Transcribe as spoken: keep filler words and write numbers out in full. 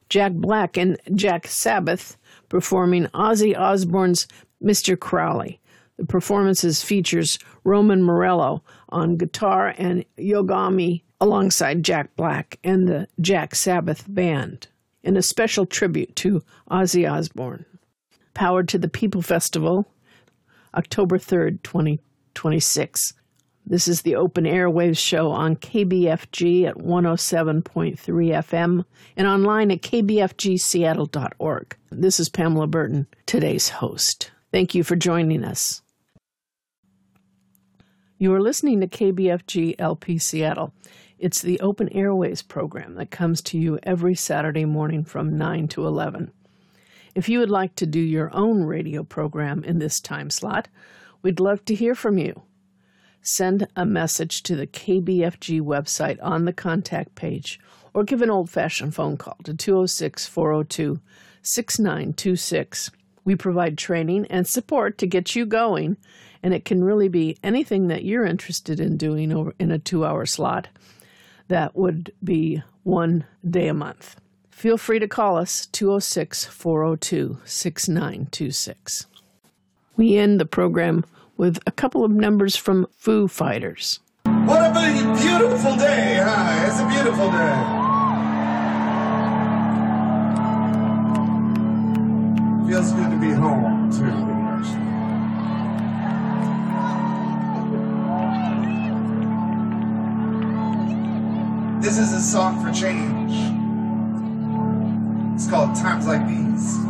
Jack Black and Jack Sabbath performing Ozzy Osbourne's Mister Crowley. The performances features Roman Morello on guitar and Yogami alongside Jack Black and the Jack Sabbath Band in a special tribute to Ozzy Osbourne. Powered to the People Festival, October third, twenty twenty-six. This is the Open Airwaves show on K B F G at one oh seven point three F M and online at k b f g seattle dot org. This is Pamela Burton, today's host. Thank you for joining us. You are listening to K B F G L P Seattle. It's the Open Airwaves program that comes to you every Saturday morning from nine to eleven. If you would like to do your own radio program in this time slot, we'd love to hear from you. Send a message to the K B F G website on the contact page or give an old-fashioned phone call to two oh six, four oh two, six nine two six. We provide training and support to get you going, and it can really be anything that you're interested in doing over in a two-hour slot. That would be one day a month. Feel free to call us, two oh six, four oh two, six nine two six. We end the program with a couple of numbers from Foo Fighters. What a beautiful day, huh? It's a beautiful day. Feels good to be home, too, actually. This is a song for change. It's called Times Like These.